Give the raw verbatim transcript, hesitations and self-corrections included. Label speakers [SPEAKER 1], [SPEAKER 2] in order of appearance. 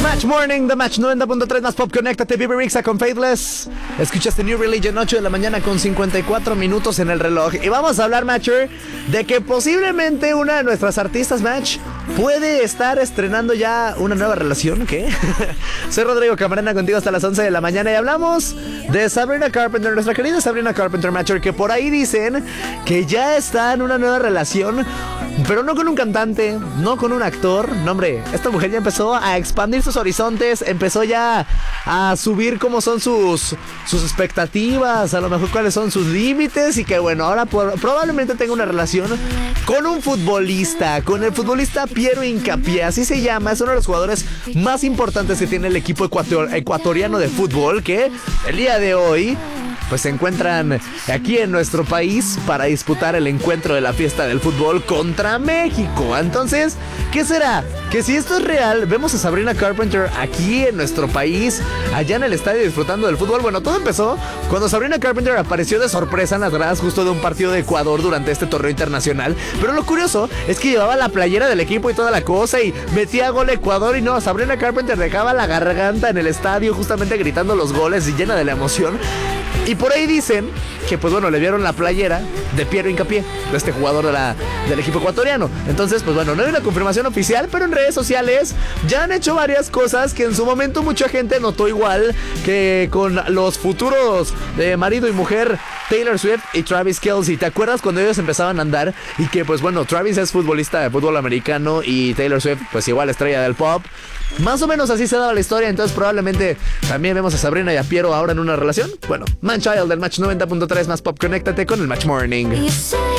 [SPEAKER 1] Match Morning, The Match noventa punto tres más Pop. Conéctate, Bieber Rixa con Faithless. Escuchaste New Religion, ocho de la mañana con cincuenta y cuatro minutos en el reloj. Y vamos a hablar, Matcher, de que posiblemente una de nuestras artistas, Match, puede estar estrenando ya una nueva relación. ¿Qué? Soy Rodrigo Camarena, contigo hasta las once de la mañana y hablamos de Sabrina Carpenter, nuestra querida Sabrina Carpenter, Matcher, que por ahí dicen que ya está en una nueva relación, pero no con un cantante, no con un actor. No, hombre, esta mujer ya empezó a expandir sus horizontes, empezó ya a subir cómo son sus, sus expectativas, a lo mejor cuáles son sus límites, y que bueno, ahora por, probablemente tenga una relación con un futbolista, con el futbolista Piero Hincapié, así se llama, es uno de los jugadores más importantes que tiene el equipo ecuator, ecuatoriano de fútbol, que el día de hoy pues se encuentran aquí en nuestro país para disputar el encuentro de la fiesta del fútbol contra México. Entonces, ¿qué será? Que si esto es real, vemos a Sabrina Carpenter aquí en nuestro país, allá en el estadio disfrutando del fútbol. Bueno, todo empezó cuando Sabrina Carpenter apareció de sorpresa en las gradas justo de un partido de Ecuador durante este torneo internacional. Pero lo curioso es que llevaba la playera del equipo y toda la cosa y metía gol Ecuador, y no, Sabrina Carpenter dejaba la garganta en el estadio justamente gritando los goles y llena de la emoción. Y por ahí dicen que, pues bueno, le vieron la playera de Piero Hincapié, de este jugador de la, del equipo ecuatoriano. Entonces, pues bueno, no hay una confirmación oficial, pero en redes sociales ya han hecho varias cosas que en su momento mucha gente notó igual que con los futuros de marido y mujer Taylor Swift y Travis Kelce. ¿Te acuerdas cuando ellos empezaban a andar? Y que, pues bueno, Travis es futbolista de fútbol americano y Taylor Swift, pues igual estrella del pop. Más o menos así se daba la historia. Entonces probablemente también vemos a Sabrina y a Piero ahora en una relación. Bueno, Man Child del Match noventa punto tres más Pop. Conéctate con el Match Morning.